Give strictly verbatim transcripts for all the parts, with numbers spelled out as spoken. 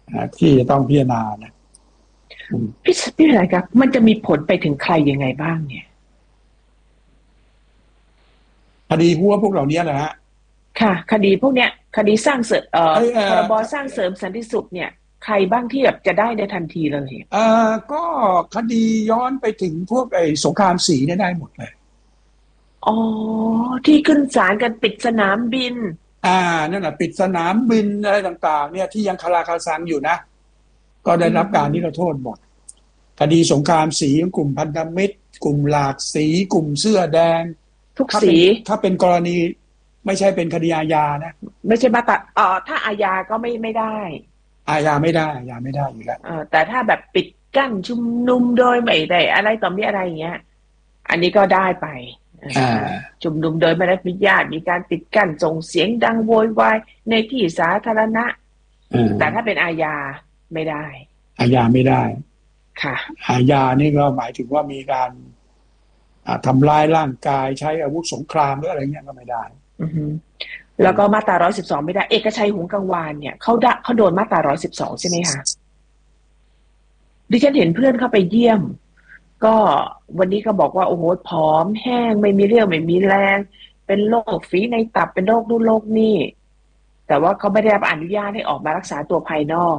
ที่จะต้องพิจารณานะพี่พี่อะไรครับมันจะมีผลไปถึงใครยังไงบ้างเนี่ยคดีพวกพวกเหล่านี้นะฮะค่ะคดีพวกเนี้ยคดีสร้างเสริมเอ่อเอ่พรอบสร้างเสริมสันติสุขเนี่ยใครบ้างที่แบบจะได้ในทันทีเลยเอ่อก็คดีย้อนไปถึงพวกไอ้สงครามสีเนี่ยได้หมดเลยอ๋อที่ขึ้นศาลกันปิดสนามบินอ่านั่นแหะปิดสนามบินอะไรต่างๆเนี่ยที่ยังคาราคาซังอยู่นะก็ได้รับการนิรโทษหมดคดีสงครามสีของกลุ่มพันธมิตรกลุ่มหลากสีกลุ่มเสื้อแดงทุกถ้าเป็นสีถ้าเป็นกรณีไม่ใช่เป็นคดีอาญานะไม่ใช่มาตราเอ่อถ้าอาญาก็ไม่ไม่ได้อาญาไม่ได้อาญาไม่ได้อยู่แล้วเอ่อแต่ถ้าแบบปิดกั้นชุมนุมโดยไม่ได้อะไรต่อมีอะไรอย่างเงี้ยอันนี้ก็ได้ไปอ่าชุมนุมโดยไม่ได้อนุญาตมีการปิดกั้นส่งเสียงดังโวยวายในที่สาธารณะแต่ถ้าเป็นอาญาไม่ได้อาญาไม่ได้ค่ะอาญานี่ก็หมายถึงว่ามีการทำร้ายร่างกายใช้อาวุธสงครามหรืออะไรเงี้ยก็ไม่ได้แล้วก็มาตราร้อยสิบสองไม่ได้เอกชัยหงส์กังวานเนี่ยเขาได้เขาโดนมาตราร้อยสิบสองใช่ไหมคะดิฉันเห็นเพื่อนเข้าไปเยี่ยมก็วันนี้ก็บอกว่าโอ้โหผอมแห้งไม่มีเรี่ยวไม่มีแรงเป็นโรคฝีในตับเป็นโรคนู่นโรคนี่แต่ว่าเขาไม่ได้รับอนุญาตให้ออกมารักษาตัวภายนอก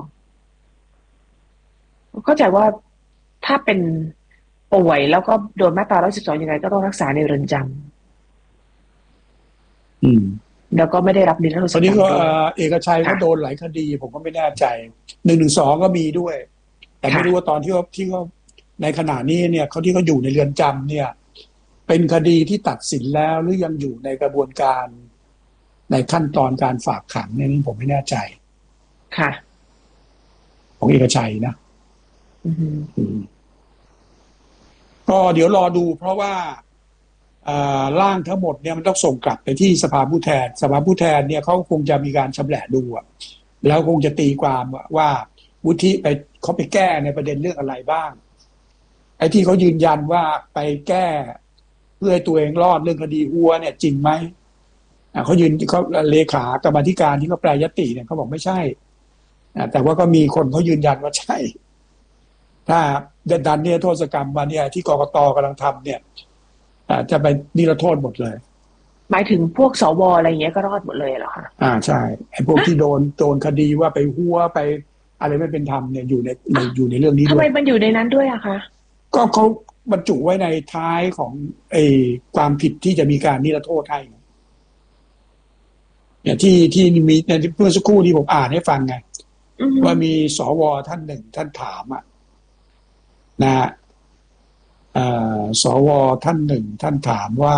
เข้าใจว่าถ้าเป็นป่วยแล้วก็โดนมาตราร้อยสิบสองยังไงก็ต้องรักษาในเรือนจำอืมแล้วก็ไม่ได้รับนิรโทษกรรมตอนนี้ก็เอกชัยก็โดนหลายคดีผมก็ไม่แน่ใจหนึ่งหนึ่งสองก็มีด้วยแต่ไม่รู้ว่าตอนที่เขาที่เขาในขณะนี้เนี่ยเขาที่เขาอยู่ในเรือนจำเนี่ยเป็นคดีที่ตัดสินแล้วหรือยังอยู่ในกระบวนการในขั้นตอนการฝากขังเนี่ยนี่ผมไม่แน่ใจค่ะของเอกชัยนะอืมก็เดี๋ยวรอดูเพราะว่าร่างทั้งหมดเนี่ยมันต้องส่งกลับไปที่สภาผู้แทนสภาผู้แทนเนี่ยเขาคงจะมีการชำแหละดูอ่ะแล้วคงจะตีความว่าวุฒิไปเขาไปแก้ในประเด็นเรื่องอะไรบ้างไอ้ที่เขายืนยันว่าไปแก้เพื่อให้ตัวเองรอดเรื่องคดีหัวเนี่ยจริงไหมอ่าเขายืนเขาเลขากรรมธิการที่เขาแปลยติเนี่ยเขาบอกไม่ใช่อ่าแต่ว่าก็มีคนเขายืนยันว่าใช่ถ้าดันเนี่ยโทษกรรมมาเนี่ยที่กกตกำลังทำเนี่ยจะไปนิรโทษหมดเลยหมายถึงพวกสวอะไรอย่างเงี้ยก็รอดหมดเลยเหรอคะอ่าใช่ไอ้พวกที่โดนโดนคดีว่าไปหัวไปอะไรไม่เป็นธรรมเนี่ยอยู่ในในอยู่ในเรื่องนี้ด้วยทำไมมันอยู่ในนั้นด้วยอะคะก็เขาบรรจุไว้ในท้ายของไอ้ความผิดที่จะมีการนิรโทษให้เนี่ยที่ที่มีในเมื่อสักครู่ที่ผมอ่านให้ฟังไงว่ามีสวท่านหนึ่งท่านถามอ่ะนะสวท่านหนึ่งท่านถามว่า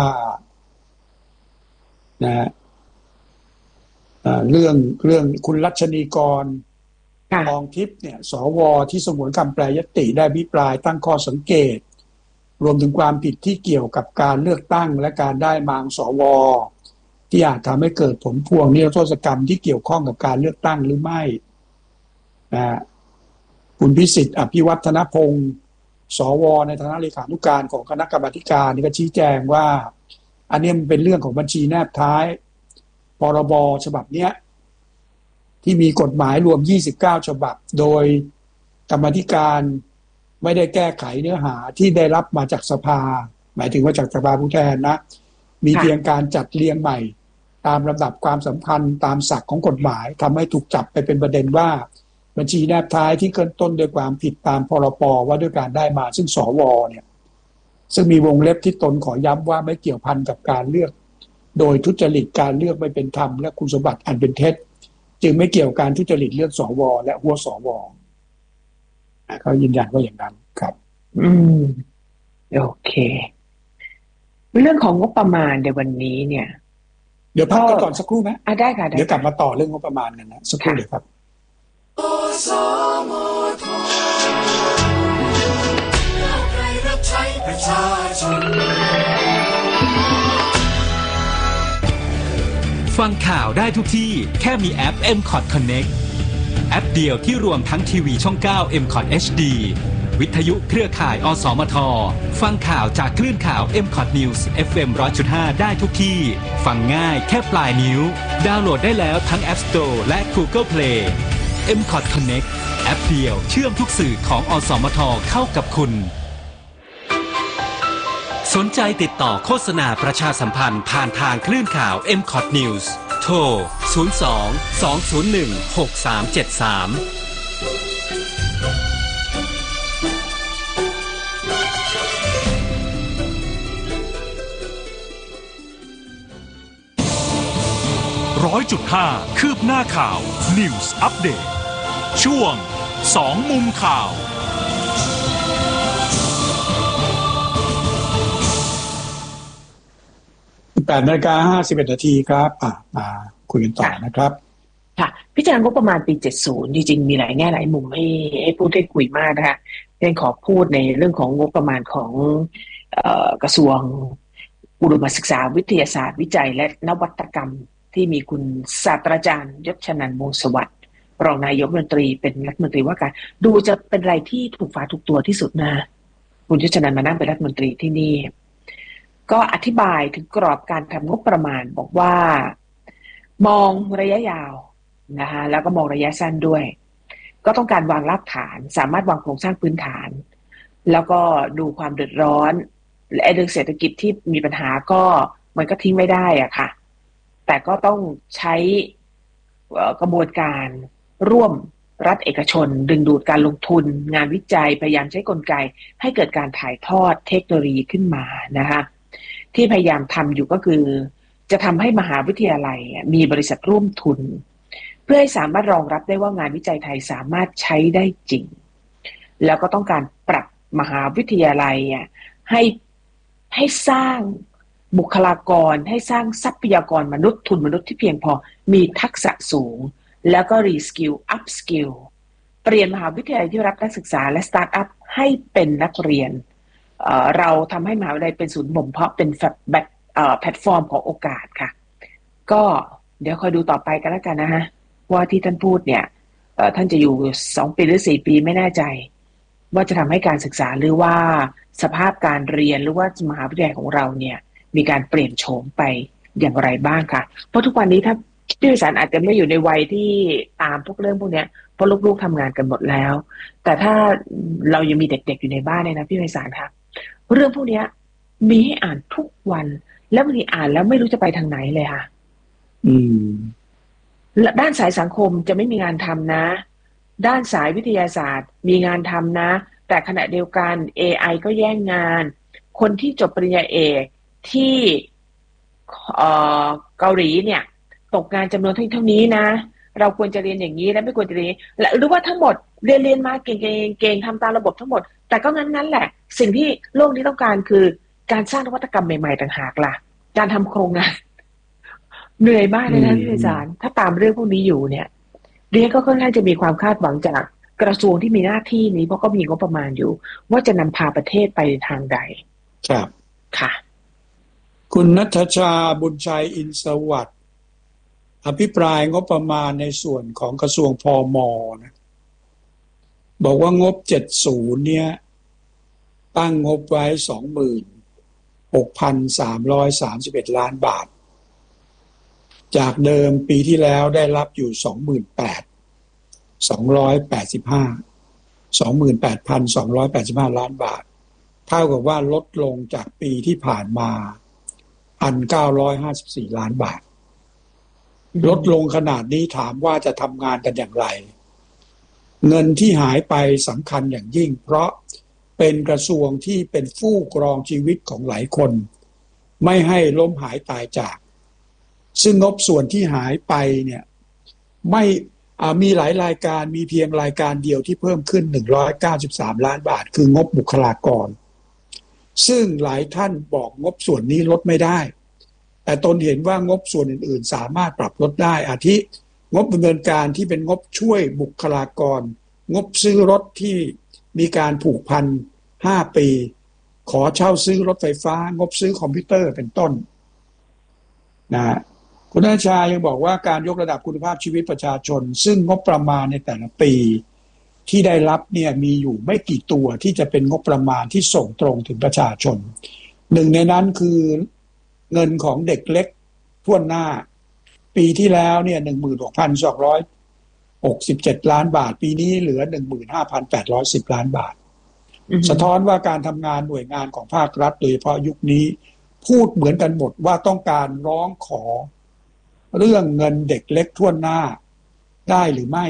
นะเรื่องเรื่องคุณรัชนีกรทองทิพย์เนี่ยสวที่สงวนคำแปลยติได้อภิปรายตั้งข้อสังเกตรวมถึงความผิดที่เกี่ยวกับการเลือกตั้งและการได้มางสวที่อาจทำให้เกิดผลพวงนิรโทษกรรมที่เกี่ยวข้องกับการเลือกตั้งหรือไม่นะคุณพิสิทธิ์อภิวัฒนพงศ์สวในฐานะเลขานุการของคณะกรรมาการนี่ก็ชี้แจงว่าอันนี้มันเป็นเรื่องของบัญชีแนบท้ายพรบฉบับเนี้ยที่มีกฎหมายรวมยี่สิบเก้าฉบับโดยกรรมาธิการไม่ได้แก้ไขเนื้อหาที่ได้รับมาจากสภาหมายถึงว่าจากสภาผู้แทนนะมีเพียงการจัดเรียงใหม่ตามลำดับความสำคัญตามศักดิ์ของกฎหมายทำให้ถูกจับไปเป็นประเด็นว่าบัญชีแนบท้ายที่เกินต้นด้วยความผิดตามพรบว่าด้วยการได้มาซึ่งสวเนี่ยซึ่งมีวงเล็บที่ตนขอย้ำว่าไม่เกี่ยวพันกับการเลือกโดยทุจริตการเลือกไม่เป็นธรรมและคุณสมบัติอันเป็นเท็จจึงไม่เกี่ยวกับการทุจริตเลือกสวและหัวสวเขายืนยันว่าอย่างนั้นครับอืมโอเคเรื่องของงบประมาณในวันนี้เนี่ยเดี๋ยวพักกันก่อนสักครู่ไหมอ่ะได้ค่ะเดี๋ยวกลับมาต่อเรื่องงบประมาณกันนะสักครู่เดี๋ยวครับฟังข่าวได้ทุกที่แค่มีแอป เอ็ม คอท Connect แอปเดียวที่รวมทั้งทีวีช่องเก้า เอ็ม คอท เอช ดี วิทยุเครือข่ายอสมทฟังข่าวจากคลื่นข่าว เอ็ม คอท News เอฟ เอ็ม หนึ่งร้อยจุดห้า ได้ทุกที่ฟังง่ายแค่ปลายนิ้วดาวน์โหลดได้แล้วทั้ง App Store และ Google Play เอ็ม คอท Connect แอปเดียวเชื่อมทุกสื่อของอสมทเข้ากับคุณสนใจติดต่อโฆษณาประชาสัมพันธ์ผ่านทางคลื่นข่าว เอ็ม คอท News โทร ศูนย์ สอง สอง ศูนย์ หนึ่ง หก สาม เจ็ด สามร้อยจุดห้าคืบหน้าข่าว News Update ช่วงสองมุมข่าวแปดนาฬิกาห้าสิบเอ็ดนาทีครับอ่ะมาคุยกันต่อนะครับค่ะพิจารณางบประมาณปีเจ็ดสิบจริงๆมีหลายแง่หลายมุมให้ให้พูดให้คุยมากนะคะเรื่องขอพูดในเรื่องของงบประมาณของเอ่อกระทรวงอุดมศึกษาวิทยาศาสตร์วิจัยและนวัตกรรมที่มีคุณศาสตราจารย์ยศชนันท์ วงศ์สวัสดิ์รองนายกรัฐมนตรีเป็นรัฐมนตรีว่าการดูจะเป็นอะไรที่ถูกฝาถูกตัวที่สุดนะคุณยศชนันท์มานั่งเป็นรัฐมนตรีที่นี่ก็อธิบายถึงกรอบการทำงบประมาณบอกว่ามองระยะยาวนะคะแล้วก็มองระยะสั้นด้วยก็ต้องการวางรากฐานสามารถวางโครงสร้างพื้นฐานแล้วก็ดูความเดือดร้อนและเรื่องเศรษฐกิจที่มีปัญหาก็มันก็ทิ้งไม่ได้อะค่ะแต่ก็ต้องใช้กระบวนการร่วมรัฐเอกชนดึงดูดการลงทุนงานวิจัยพยายามใช้กลไกให้เกิดการถ่ายทอดเทคโนโลยีขึ้นมานะคะที่พยายามทำอยู่ก็คือจะทำให้มหาวิทยาลัยมีบริษัทร่วมทุนเพื่อให้สามารถรองรับได้ว่างานวิจัยไทยสามารถใช้ได้จริงแล้วก็ต้องการปรับมหาวิทยาลัยให้ให้สร้างบุคลากรให้สร้างทรัพยากรมนุษย์ทุนมนุษย์ที่เพียงพอมีทักษะสูงแล้วก็รีสกิลอัพสกิลเปลี่ยนมหาวิทยาลัยที่รับนักศึกษาและสตาร์ทอัพให้เป็นนักเรียน เอ่อ เราทำให้มหาวิทยาลัยเป็นศูนย์บ่มเพาะเป็นแฟลตแพลตฟอร์มของโอกาสค่ะก็เดี๋ยวคอยดูต่อไปกันแล้วกันนะฮะว่าที่ท่านพูดเนี่ยท่านจะอยู่สองปีหรือสี่ปีไม่แน่ใจว่าจะทำให้การศึกษาหรือว่าสภาพการเรียนหรือว่ามหาวิทยาลัยของเราเนี่ยมีการเปลี่ยนโฉมไปอย่างไรบ้างค่ะเพราะทุกวันนี้ถ้าพี่วิสารอาจจะไม่อยู่ในวัยที่ตามพวกเรื่องพวกนี้เพราะลูกๆทำงานกันหมดแล้วแต่ถ้าเรายังมีเด็กๆอยู่ในบ้านเนี่ยนะพี่วิสารค่ะเรื่องพวกนี้มีให้อ่านทุกวันแล้วบางทีอ่านแล้วไม่รู้จะไปทางไหนเลยค่ะอืมด้านสายสังคมจะไม่มีงานทำนะด้านสายวิทยาศาสตร์มีงานทำนะแต่ขณะเดียวกัน เอ ไอ ก็แย่งงานคนที่จบปริญญาเอกที่เอ่อเกาหลีเนี่ยตกงานจำนวนเท่านี้นะเราควรจะเรียนอย่างนี้และไม่ควรจะเรียนหรือว่าทั้งหมดเรียนเรียนมาเก่งๆเก่งทำตามระบบทั้งหมดแต่ก็งั้นๆแหละสิ่งที่โลกนี้ต้องการคือการสร้างนวัตกรรมใหม่ๆต่างหากล่ะการทำโครงงานเหนื่อยมากเลยนะพี่อาจารย์ถ้าตามเรื่องพวกนี้อยู่เนี่ยเรียนก็ค่อนข้างจะมีความคาดหวังจากกระทรวงที่มีหน้าที่นี้เพราะก็มีงบประมาณอยู่ว่าจะนำพาประเทศไปในทางใดครับค่ะคุณณัฐชาบุญชัยอินทร์สวัสดิ์อภิปรายงบประมาณในส่วนของกระทรวงพม.นะบอกว่างบเจ็ดสิบเนี่ยตั้งงบไว้ สองหมื่นหกพันสามร้อยสามสิบเอ็ด ล้านบาทจากเดิมปีที่แล้วได้รับอยู่ สองหมื่นแปดพันสองร้อยแปดสิบห้า สองหมื่นแปดพันสองร้อยแปดสิบห้า ล้านบาทเท่ากับว่าลดลงจากปีที่ผ่านมา หนึ่งพันเก้าร้อยห้าสิบสี่ ล้านบาทลดลงขนาดนี้ถามว่าจะทำงานกันอย่างไรเงินที่หายไปสำคัญอย่างยิ่งเพราะเป็นกระทรวงที่เป็นฟูกครองชีวิตของหลายคนไม่ให้ล้มหายตายจากซึ่งงบส่วนที่หายไปเนี่ยไม่มีหลายรายการมีเพียงรายการเดียวที่เพิ่มขึ้นหนึ่งร้อยเก้าสิบสามล้านบาทคืองบบุคลากรซึ่งหลายท่านบอกงบส่วนนี้ลดไม่ได้แต่ตนเห็นว่างบส่วนอื่นๆสามารถปรับลดได้อาทิงบดำเนินการที่เป็นงบช่วยบุคลากรงบซื้อรถที่มีการผูกพันห้าปีขอเช่าซื้อรถไฟฟ้างบซื้อคอมพิวเตอร์เป็นต้นนะคุณณัฐชายังบอกว่าการยกระดับคุณภาพชีวิตประชาชนซึ่งงบประมาณในแต่ละปีที่ได้รับเนี่ยมีอยู่ไม่กี่ตัวที่จะเป็นงบประมาณที่ส่งตรงถึงประชาชนหนึ่งในนั้นคือเงินของเด็กเล็กทั่วหน้าปีที่แล้วเนี่ย หนึ่งหมื่นหกพันสองร้อยหกสิบเจ็ดล้านบาทปีนี้เหลือ หนึ่งหมื่นห้าพันแปดร้อยสิบ ล้านบาทสะท้อนว่าการทำงานหน่วยงานของภาครัฐโดยเฉพาะยุคนี้พูดเหมือนกันหมดว่าต้องการร้องขอเรื่องเงินเด็กเล็กทั่วหน้าได้หรือไม่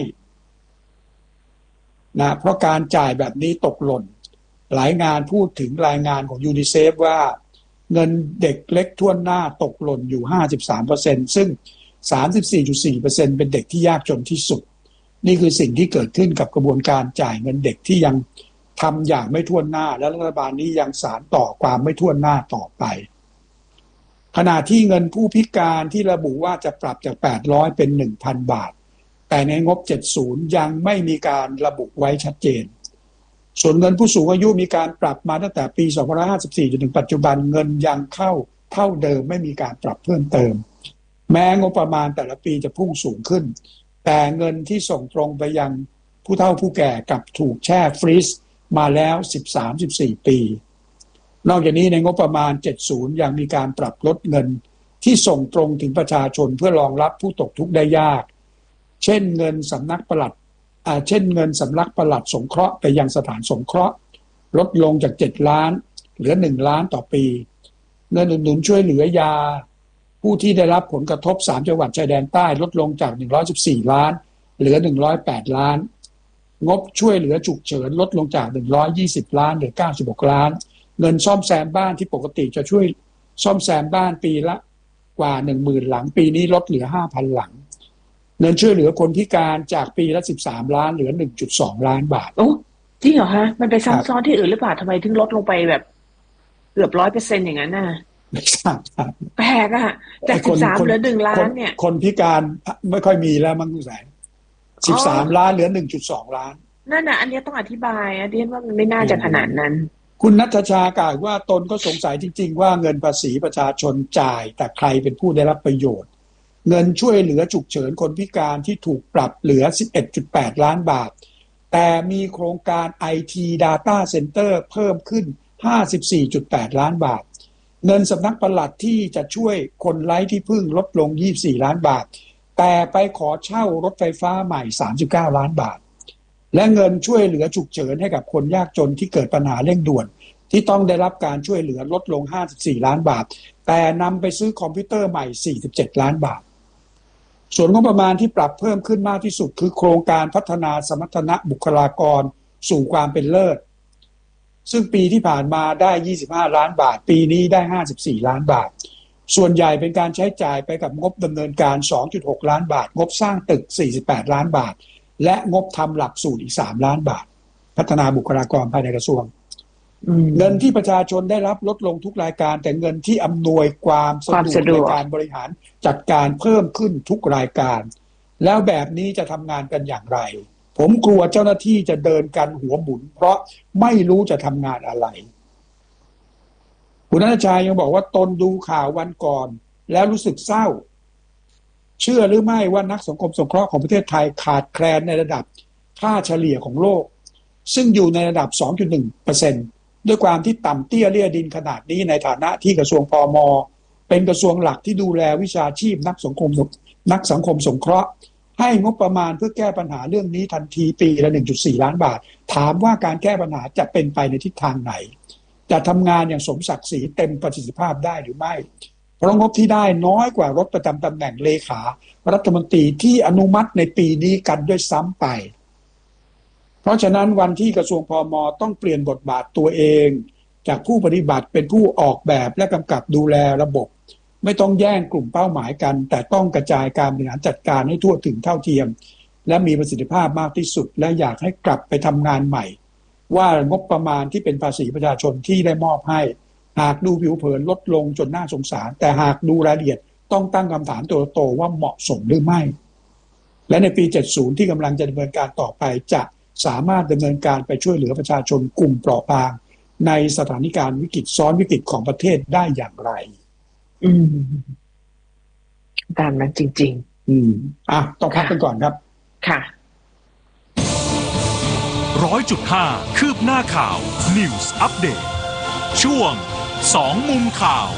นะเพราะการจ่ายแบบนี้ตกหล่นหลายงานพูดถึงรายงานของยูนิเซฟว่าเงินเด็กเล็กทั่วหน้าตกหล่นอยู่ ห้าสิบสามเปอร์เซ็นต์ ซึ่ง สามสิบสี่จุดสี่เปอร์เซ็นต์ เป็นเด็กที่ยากจนที่สุดนี่คือสิ่งที่เกิดขึ้นกับกระบวนการจ่ายเงินเด็กที่ยังทำอย่างไม่ทั่วหน้าและรัฐบาลนี้ยังสานต่อความไม่ทั่วหน้าต่อไปขณะที่เงินผู้พิการที่ระบุว่าจะปรับจากแปดร้อยเป็น หนึ่งพัน บาทแต่ในงบเจ็ดสิบยังไม่มีการระบุไว้ชัดเจนส่วนเงินผู้สูงอายุมีการปรับมาตั้งแต่ปีสองพันห้าร้อยห้าสิบสี่จนถึงปัจจุบันเงินยังเข้าเท่าเดิมไม่มีการปรับเพิ่มเติมแม้งบประมาณแต่ละปีจะพุ่งสูงขึ้นแต่เงินที่ส่งตรงไปยังผู้เฒ่าผู้แก่กลับถูกแช่ฟรีซมาแล้ว สิบสาม สิบสี่ ปีนอกจากนี้ในงบประมาณเจ็ดสิบยังมีการปรับลดเงินที่ส่งตรงถึงประชาชนเพื่อรองรับผู้ตกทุกข์ได้ยากเช่นเงินสำนักปลัดอ่าเช่นเงินสำนักปลัดสงเคราะห์ไปยังสถานสงเคราะห์ลดลงจากเจ็ดล้านเหลือหนึ่งล้านต่อปีเงินอุดหนุนช่วยเหลือยาผู้ที่ได้รับผลกระทบสามจังหวัดชายแดนใต้ลดลงจากหนึ่งร้อยสิบสี่ล้านเหลือหนึ่งร้อยแปดล้านงบช่วยเหลือฉุกเฉินลดลงจากหนึ่งร้อยยี่สิบล้านเหลือเก้าสิบหกล้านเงินซ่อมแซมบ้านที่ปกติจะช่วยซ่อมแซมบ้านปีละกว่า หนึ่งหมื่น หลังปีนี้ลดเหลือ ห้าพัน หลังเงินช่วยเหลือคนพิการจากปีละสิบสามล้านเหลือ หนึ่งจุดสอง ล้านบาทโอ้จริงเหรอฮะมันไปซ้ำซ้อนที่อื่นหรือเปล่าทำไมถึงลดลงไปแบบเกือบ ร้อยเปอร์เซ็นต์ อย่างนั้นน่ะไม่ทราบครับแปลกอ่ะจากสิบสามเหลือหนึ่งล้านเนี่ยคนพิการไม่ค่อยมีแล้วมั้งคุณแสงสิบสามล้านเหลือ หนึ่งจุดสอง ล้านนั่นน่ะอันนี้ต้องอธิบายอ่ะดิฉันว่ามันไม่น่าจะขนาดนั้นคุณณัฐชากล่าวว่าตนก็สงสัยจริงๆว่าเงินภาษีประชาชนจ่ายแต่ใครเป็นผู้ได้รับประโยชน์เงินช่วยเหลือฉุกเฉินคนพิการที่ถูกปรับเหลือ สิบเอ็ดจุดแปด ล้านบาทแต่มีโครงการ ไอ ที Data Center เพิ่มขึ้น ห้าสิบสี่จุดแปด ล้านบาทเงินสำนักปลัดที่จะช่วยคนไร้ที่พึ่งลดลงยี่สิบสี่ล้านบาทแต่ไปขอเช่ารถไฟฟ้าใหม่สามสิบเก้าล้านบาทและเงินช่วยเหลือฉุกเฉินให้กับคนยากจนที่เกิดปัญหาเร่งด่วนที่ต้องได้รับการช่วยเหลือลดลงห้าสิบสี่ล้านบาทแต่นำไปซื้อคอมพิวเตอร์ใหม่สี่สิบเจ็ดล้านบาทส่วนงบประมาณที่ปรับเพิ่มขึ้นมากที่สุดคือโครงการพัฒนาสมรรถนะบุคลากรสู่ความเป็นเลิศซึ่งปีที่ผ่านมาได้ยี่สิบห้าล้านบาทปีนี้ได้ห้าสิบสี่ล้านบาทส่วนใหญ่เป็นการใช้จ่ายไปกับงบดำเนินการ สองจุดหก ล้านบาทงบสร้างตึกสี่สิบแปดล้านบาทและงบทำหลักสูตรอีกสามล้านบาทพัฒนาบุคลากรภายในกระทรวงเงินที่ประชาชนได้รับลดลงทุกรายการแต่เงินที่อำนวยความสะดวกในการบริหารจัดการเพิ่มขึ้นทุกรายการแล้วแบบนี้จะทำงานกันอย่างไรผมกลัวเจ้าหน้าที่จะเดินกันหัวหมุนเพราะไม่รู้จะทำงานอะไรคุณณัฐชัยยังบอกว่าตนดูข่าววันก่อนแล้วรู้สึกเศร้าเชื่อหรือไม่ว่านักสังคมสงเคราะห์ของประเทศไทยขาดแคลนในระดับค่าเฉลี่ยของโลกซึ่งอยู่ในระดับ สองจุดหนึ่งเปอร์เซ็นต์ ด้วยความที่ต่ำเตี้ยเลี่ยดินขนาดนี้ในฐานะที่กระทรวงพม.เป็นกระทรวงหลักที่ดูแลวิชาชีพนักสังคมนักสังคมสงเคราะห์ให้งบประมาณเพื่อแก้ปัญหาเรื่องนี้ทันทีปีละ หนึ่งจุดสี่ ล้านบาทถามว่าการแก้ปัญหาจะเป็นไปในทิศทางไหนจะทำงานอย่างสมศักดิ์ศรีเต็มประสิทธิภาพได้หรือไม่เพราะงบที่ได้น้อยกว่ารถประจำตำแหน่งเลขารัฐมนตรีที่อนุมัติในปีนี้กันด้วยซ้ำไปเพราะฉะนั้นวันที่กระทรวงพม.ต้องเปลี่ยนบทบาทตัวเองจากผู้ปฏิบัติเป็นผู้ออกแบบและกำกับดูแลระบบไม่ต้องแย่งกลุ่มเป้าหมายกันแต่ต้องกระจายการบริหารจัดการให้ทั่วถึงเท่าเทียมและมีประสิทธิภาพมากที่สุดและอยากให้กลับไปทำงานใหม่ว่างบประมาณที่เป็นภาษีประชาชนที่ได้มอบให้หากดูผิวเผินลดลงจนน่าสงสารแต่หากดูรายละเอียดต้องตั้งคำถามตัวโตว่าเหมาะสมหรือไม่และในปีเจ็ดสิบที่กำลังจะดำเนินการต่อไปจะสามารถดำเนินการไปช่วยเหลือประชาชนกลุ่มเปราะบางในสถานการณ์วิกฤตซ้อนวิกฤตของประเทศได้อย่างไรอืมตามนั้นจริงๆอืมอ่ะต้องพักกันก่อนครับค่ะร้อยจุดห้าคืบหน้าข่าว News Update ช่วงสองมุมข่าว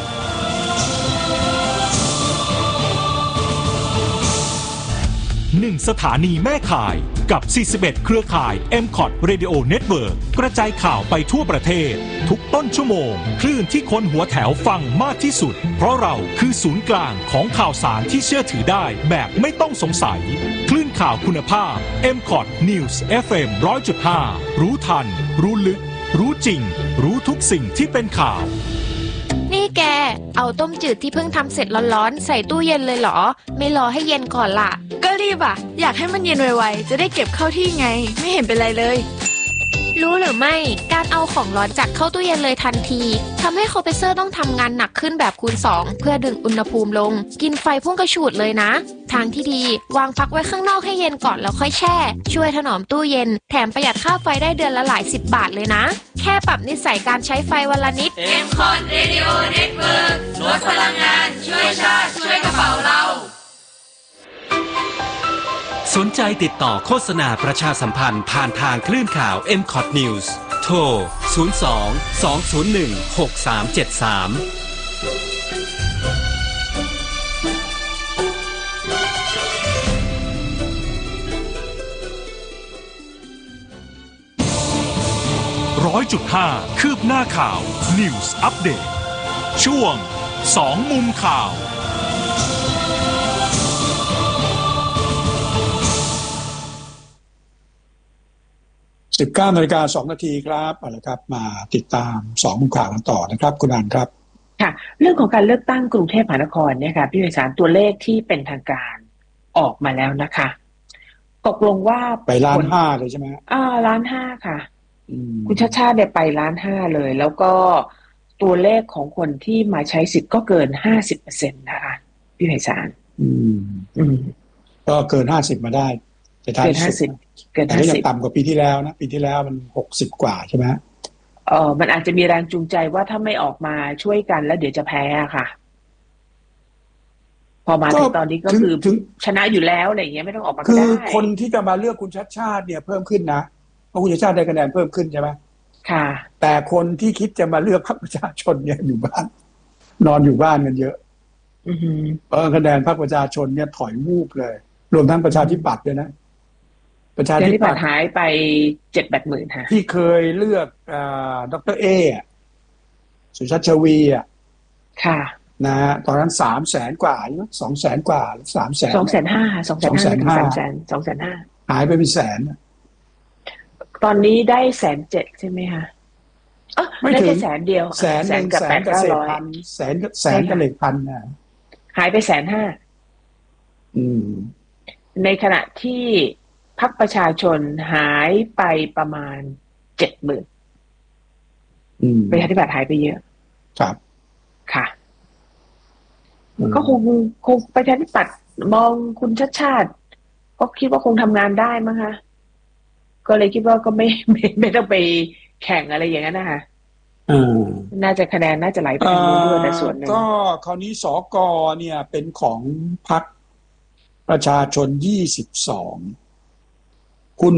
หนึ่งสถานีแม่ข่ายกับสี่สิบเอ็ดเครือข่าย เอ็ม คอท Radio Network กระจายข่าวไปทั่วประเทศทุกต้นชั่วโมงคลื่นที่คนหัวแถวฟังมากที่สุดเพราะเราคือศูนย์กลางของข่าวสารที่เชื่อถือได้แบบไม่ต้องสงสัยคลื่นข่าวคุณภาพ เอ็ม คอท News เอฟ เอ็ม หนึ่งร้อยจุดห้า รู้ทันรู้ลึกรู้จริงรู้ทุกสิ่งที่เป็นข่าวนี่แกเอาต้มจืดที่เพิ่งทำเสร็จร้อนๆใส่ตู้เย็นเลยเหรอไม่รอให้เย็นก่อนล่ะก็รีบอ่ะอยากให้มันเย็นไวๆจะได้เก็บเข้าที่ไงไม่เห็นเป็นไรเลยรู้หรือไม่การเอาของร้อนจากเข้าตู้เย็นเลยทันทีทำให้คอมเพรสเซอร์ต้องทำงานหนักขึ้นแบบคูณสองเพื่อดึงอุณหภูมิลงกินไฟพุ่งกระฉูดเลยนะทางที่ดีวางพักไว้ข้างนอกให้เย็นก่อนแล้วค่อยแช่ช่วยถนอมตู้เย็นแถมประหยัดค่าไฟได้เดือนละหลายสิบบาทเลยนะแค่ปรับนิสัยการใช้ไฟวันละนิดเอ็ม คอท Radio Network ลดพลังงานช่วยชาติช่วยกระเป๋าเราสนใจติดต่อโฆษณาประชาสัมพันธ์ผ่านทางคลื่นข่าว เอ็ม คอท News โทร ศูนย์ สอง สอง ศูนย์ หนึ่ง หก สาม เจ็ด สามร้อยจุดห้าคืบหน้าข่าว News Update ช่วงสองมุมข่าวสิบเก้านาฬิกาสองนาทีครับเอาละครับมาติดตามสองมุมข่าวกันต่อนะครับคุณอันครับค่ะเรื่องของการเลือกตั้งกรุงเทพมหานครเนี่ยค่ะพี่ไพศาลตัวเลขที่เป็นทางการออกมาแล้วนะคะตกลงว่าไปล้านห้าเลยใช่ไหมอ่าล้านห้าค่ะคุณชาติชาติเนี่ยไปล้านห้าเลยแล้วก็ตัวเลขของคนที่มาใช้สิทธิ์ก็เกินห้าสิบเปอร์เซ็นต์นะคะพี่ไพศาลอืมอืมก็เกินห้าสิบมาได้แต่ท้ายสุดแต่ก็ยังต่ำกว่าปีที่แล้วนะปีที่แล้วมันหกสิบกว่าใช่ไหมเออมันอาจจะมีแรงจูงใจว่าถ้าไม่ออกมาช่วยกันแล้วเดี๋ยวจะแพ้ค่ะพอมาถึงตอนนี้ก็คือชนะอยู่แล้วอะไรอย่างเงี้ยไม่ต้องออกมาก็ได้คือคนที่จะมาเลือกคุณชัดชาติเนี่ยเพิ่มขึ้นนะเพราะคุณชัดชาติได้คะแนนเพิ่มขึ้นใช่ไหมค่ะแต่คนที่คิดจะมาเลือกพรรคประชาชนเนี่ยอยู่บ้านนอนอยู่บ้านกันเยอะเออคะแนนพรรคประชาชนเนี่ยถอยวูบเลยรวมทั้งประชาธิปัตย์ด้วยนะประชาธิปัตย์หายไปเจ็ดแปดหมื่นค่ะที่เคยเลือกอ่าดรเอสุชาติชวีอ่ะค่ะนะฮะตอนนั้นสามแสนกว่าสองแสนกว่าสามแสนสองแสนห้าสองแสนห้าสามแสนสองแสนห้าหายไปเป็นแสนตอนนี้ได้แสนเจ็ดใช่ไหมคะอ๋อไม่ถึงแสนเดียวแสนหนึ่งกับแปดเก้าร้อยแสนแสนกับเหล็กพันนะหายไปแสนห้าอืมในขณะที่พรรคประชาชนหายไปประมาณเจ็ดหมื่นประชาธิปัตย์หายไปเยอะครับค่ะก็คงคงประชาธิปัตย์มองคุณชาติชาติก็คิดว่าคงทำงานได้มั้งคะก็เลยคิดว่าก็ไม่ไม่ไม่ต้องไปแข่งอะไรอย่างนั้นนะคะน่าจะคะแนนน่าจะไหลไปทางนู้นด้วยแต่ส่วนหนึ่งก็คราวนี้สกเนี่ยเป็นของพรรคประชาชนยี่สิบสองคุณ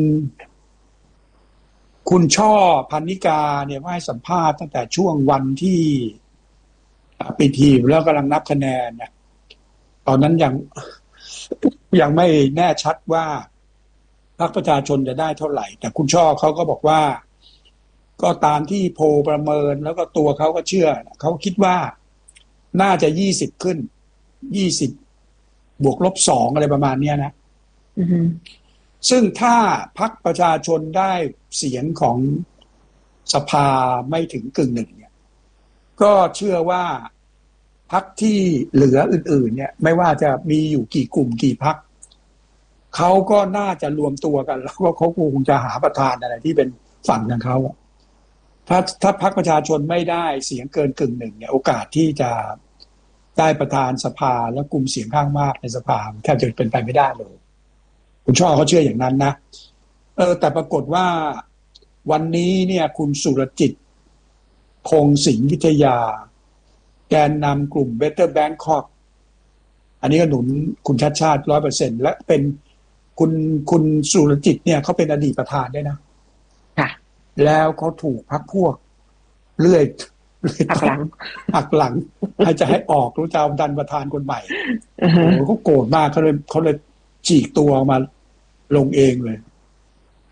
คุณช่อพันนิกาเนี่ยให้สัมภาษณ์ตั้งแต่ช่วงวันที่ปิดหีบแล้วกำลังนับคะแนนเนี่ยตอนนั้นยังยังไม่แน่ชัดว่าพรรคประชาชนจะได้เท่าไหร่แต่คุณช่อเขาก็บอกว่าก็ตามที่โพลประเมินแล้วก็ตัวเขาก็เชื่อเขาคิดว่าน่าจะยี่สิบขึ้นยี่สิบบวกลบสองอะไรประมาณเนี้ยนะซึ่งถ้าพรรคประชาชนได้เสียงของสภาไม่ถึงกึ่งหนึ่งเนี่ยก็เชื่อว่าพรรคที่เหลืออื่นๆเนี่ยไม่ว่าจะมีอยู่กี่กลุ่มกี่พรรคเขาก็น่าจะรวมตัวกันแล้วก็เขาคงจะหาประธานอะไรที่เป็นฝั่งของเขาถ้าถ้าพรรคประชาชนไม่ได้เสียงเกินกึ่งหนึ่งเนี่ยโอกาสที่จะได้ประธานสภาและกลุ่มเสียงข้างมากในสภาแทบจะเป็นไปไม่ได้เลยคุณช่อเขาเชื่ออย่างนั้นนะเออแต่ปรากฏว่าวันนี้เนี่ยคุณสุรจิตคงสิงห์วิทยาแกนนำกลุ่ม Better Bangkok อันนี้ก็หนุนคุณชัดชาติ ร้อยเปอร์เซ็นต์ และเป็นคุณคุณสุรจิตเนี่ยเขาเป็นอดีตประธานด้วยนะค่ะแล้วเขาถูกพรรคพวกเลื่อยหักหลังหักหลังให้จะให้ออกรู้จะเอาดันประธานคนใหม่โอ้โหเขาโกรธมากเขาเลยเขาเลยฉีกตัวมาลงเองเลย